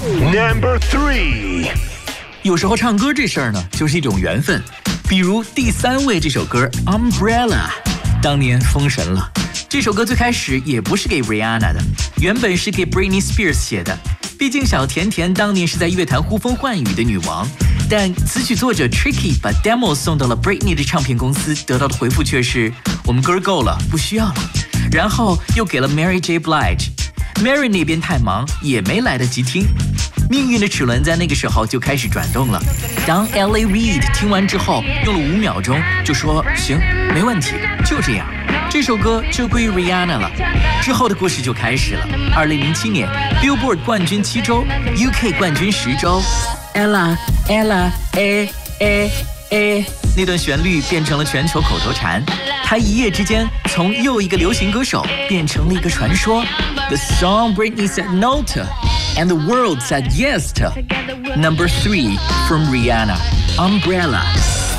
Number 3。 有时候唱歌这事儿呢，就是一种缘分。比如第3位这首歌 Umbrella， 当年封神了。这首歌最开始也不是给 Rihanna 的，原本是给 Britney Spears 写的。毕竟小甜甜当年是在乐坛呼风唤雨的女王，但词曲作者 Tricky 把 demo 送到了 Britney 的唱片公司，得到的回复却是我们歌够了，不需要了。然后又给了 Mary J. Blige，Mary 那边太忙，也没来得及听。命运的齿轮在那个时候就开始转动了。当 L.A. Reid 听完之后，用了5秒钟就说行，没问题，就这样。这首歌就归于 Rihanna 了。之后的故事就开始了。2007年 Billboard 冠军7周 ，UK 冠军10周。Ella Ella那段旋律变成了全球口头禅。她一夜之间从又一个流行歌手变成了一个传说。The song Britney said no to, and the world said yes to. Number 3 from Rihanna, Umbrella.